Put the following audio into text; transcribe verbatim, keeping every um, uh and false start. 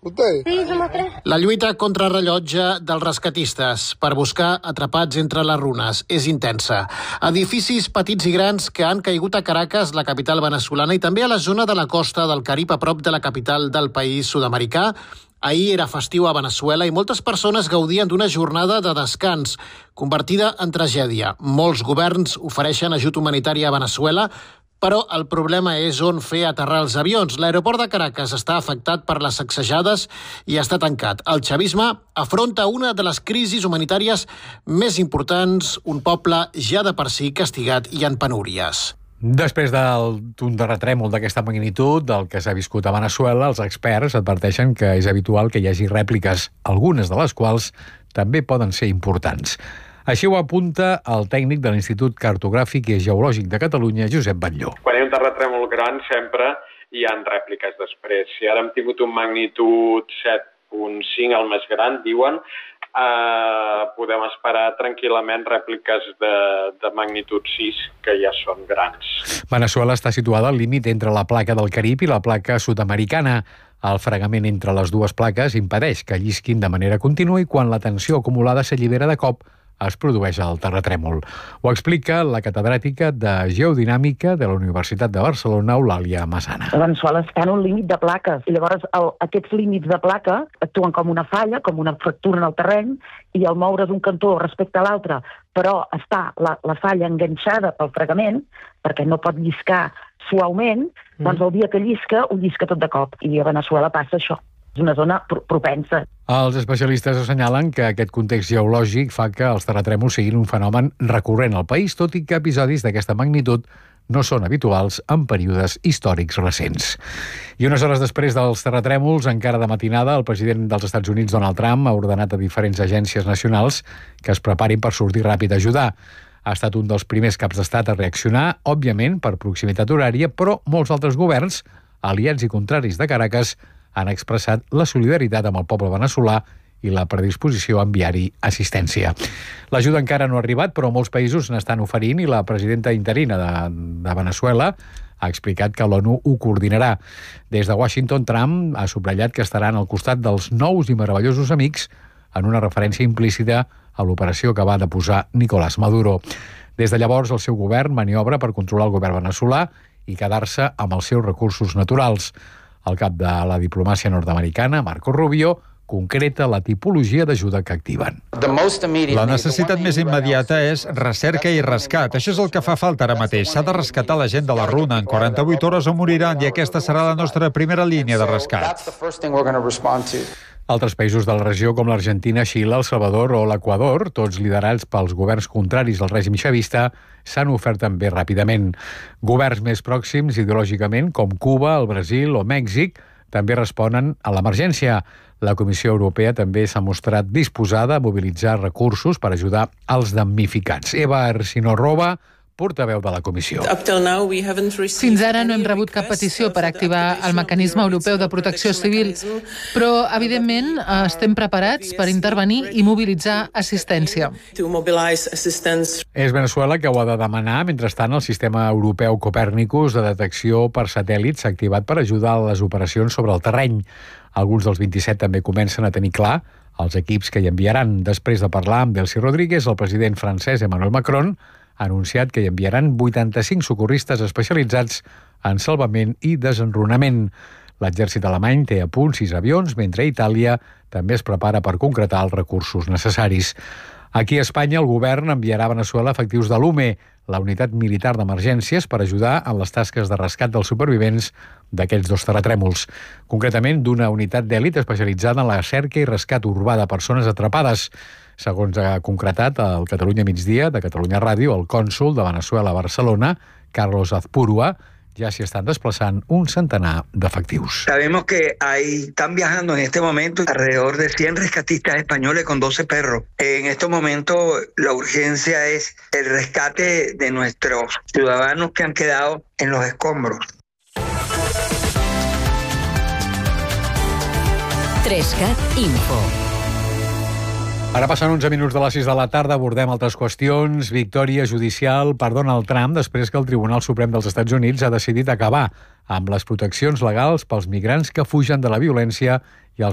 La lluita contra rellotge dels rescatistes per buscar atrapats entre les runes és intensa. Edificis petits i grans que han caigut a Caracas, la capital venezolana, i també a la zona de la costa del Carib, a prop de la capital del país sud-americà. Ahir era festiu a Veneçuela i moltes persones gaudien d'una jornada de descans, convertida en tragèdia. Molts governs ofereixen ajut humanitari a Veneçuela, però el problema és on fer aterrar els avions. L'aeroport de Caracas està afectat per les sacsejades i està tancat. El chavisme afronta una de les crisis humanitàries més importants, un poble ja de per si castigat i en penúries. Després d'un terratrèmol d'aquesta magnitud, del que s'ha viscut a Veneçuela, els experts adverteixen que és habitual que hi hagi rèpliques, algunes de les quals també poden ser importants. Així ho apunta el tècnic de l'Institut Cartogràfic i Geològic de Catalunya, Josep Batlló. Quan hi ha un terratrèmol gran sempre hi ha rèpliques després. Si ara hem tingut un magnitud set punt cinc, el més gran, diuen, eh, podem esperar tranquil·lament rèpliques de, de magnitud sis, que ja són grans. Veneçuela està situada al límit entre la placa del Carib i la placa sud-americana. El fregament entre les dues plaques impedeix que llisquin de manera contínua i quan la tensió acumulada s'allibera de cop, es produeix el terratrèmol. Ho explica la catedràtica de Geodinàmica de la Universitat de Barcelona, Eulàlia Massana. Veneçuela està en un límit de plaques i llavors el, aquests límits de placa actuen com una falla, com una fractura en el terreny, i al moure's un cantó respecte a l'altre, però està la, la falla enganxada pel fregament, perquè no pot lliscar suaument, mm. doncs el dia que llisca, ho llisca tot de cop. I a Veneçuela passa això. És una zona propensa. Els especialistes assenyalen que aquest context geològic fa que els terratrèmols siguin un fenomen recurrent al país, tot i que episodis d'aquesta magnitud no són habituals en períodes històrics recents. I unes hores després dels terratrèmols, encara de matinada, el president dels Estats Units, Donald Trump, ha ordenat a diferents agències nacionals que es preparin per sortir ràpid a ajudar. Ha estat un dels primers caps d'estat a reaccionar, òbviament per proximitat horària, però molts altres governs, aliats i contraris de Caracas, han expressat la solidaritat amb el poble veneçolà i la predisposició a enviar-hi assistència. L'ajuda encara no ha arribat, però molts països n'estan oferint i la presidenta interina de, de Veneçuela ha explicat que l'ONU ho coordinarà. Des de Washington, Trump ha subratllat que estaran al costat dels nous i meravellosos amics en una referència implícita a l'operació que va deposar Nicolás Maduro. Des de llavors, el seu govern maniobra per controlar el govern veneçolà i quedar-se amb els seus recursos naturals. El cap de la diplomàcia nord-americana, Marco Rubio, concreta la tipologia d'ajuda que activen. La necessitat més immediata és recerca i rescat. Això és el que fa falta ara mateix. S'ha de rescatar la gent de la runa en quaranta-vuit hores o moriran i aquesta serà la nostra primera línia de rescat. Altres països de la regió, com l'Argentina, Xile, El Salvador o l'Equador, tots liderats pels governs contraris al règim xavista, s'han ofert també ràpidament. Governs més pròxims ideològicament, com Cuba, el Brasil o Mèxic, també responen a l'emergència. La Comissió Europea també s'ha mostrat disposada a mobilitzar recursos per ajudar els damnificats. Eva Arsinó-Roba, portaveu de la Comissió. Fins ara no hem rebut cap petició per activar el mecanisme europeu de protecció civil, però, evidentment, estem preparats per intervenir i mobilitzar assistència. És Veneçuela que ho ha de demanar. Mentrestant, el sistema europeu Copèrnicus de detecció per satèl·lit s'ha activat per ajudar a les operacions sobre el terreny. Alguns dels vint-i-set també comencen a tenir clar els equips que hi enviaran. Després de parlar amb Delcy Rodríguez, el president francès Emmanuel Macron ha anunciat que hi enviaran vuitanta-cinc socorristes especialitzats en salvament i desenrunament. L'exèrcit alemany té a punt sis avions, mentre Itàlia també es prepara per concretar els recursos necessaris. Aquí a Espanya, el govern enviarà a Veneçuela efectius de l'U M E, la unitat militar d'emergències, per ajudar en les tasques de rescat dels supervivents d'aquells dos terratrèmols. Concretament, d'una unitat d'èlit especialitzada en la cerca i rescat urbà de persones atrapades. Segons ha concretat el Catalunya Migdia de Catalunya Ràdio, el cònsol de Veneçuela a Barcelona, Carlos Azpurua, ya se están desplazando un centenar de efectivos. Sabemos que hay, están viajando en este momento alrededor de cien rescatistas españoles con doce perros. En este momento la urgencia es el rescate de nuestros ciudadanos que han quedado en los escombros. Trescat Info. Ara passen onze minuts de les sis de la tarda, abordem altres qüestions. Victòria judicial per Donald Trump després que el Tribunal Suprem dels Estats Units ha decidit acabar amb les proteccions legals pels migrants que fugen de la violència i els